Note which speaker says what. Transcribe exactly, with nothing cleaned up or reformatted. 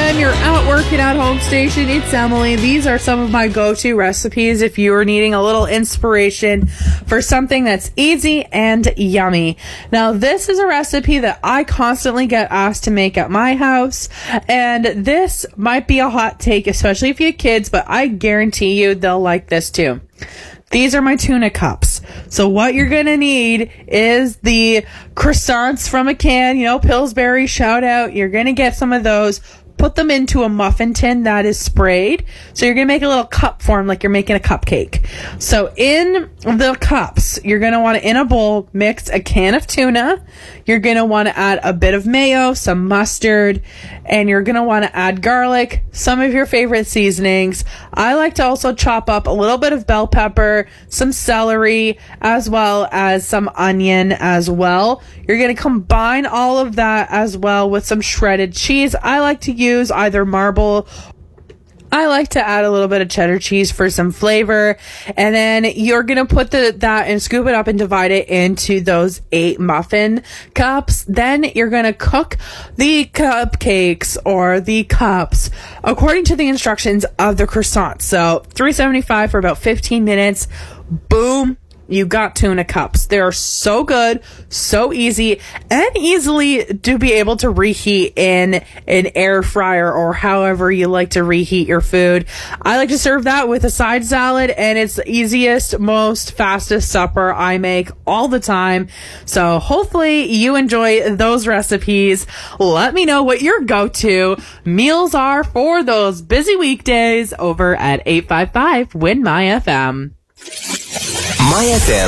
Speaker 1: time you're out working at Home Station, it's Emily. These are some of my go-to recipes if you are needing a little inspiration for something that's easy and yummy. Now, this is a recipe that I constantly get asked to make at my house, and this might be a hot take, especially if you have kids, but I guarantee you they'll like this too. These are my tuna cups. So what you're going to need is the croissants from a can, you know, Pillsbury, shout out. You're going to get some of those. Put them into a muffin tin that is sprayed. So you're going to make a little cup form like you're making a cupcake. So in the cups, you're going to want to, in a bowl, mix a can of tuna. You're going to want to add a bit of mayo, some mustard, and you're going to want to add garlic, some of your favorite seasonings. I like to also chop up a little bit of bell pepper, some celery, as well as some onion as well. You're going to combine all of that as well with some shredded cheese. I like to use Use either marble. I like to add a little bit of cheddar cheese for some flavor, and then you're gonna put the that and scoop it up and divide it into those eight muffin cups. Then you're gonna cook the cupcakes or the cups according to the instructions of the croissant. So three seventy-five for about fifteen minutes. Boom. You got tuna cups. They are so good, so easy, and easily to be able to reheat in an air fryer or however you like to reheat your food. I like to serve that with a side salad, and it's the easiest, most fastest supper I make all the time. So hopefully you enjoy those recipes. Let me know what your go-to meals are for those busy weekdays over at eight five five Win My F M.
Speaker 2: My F M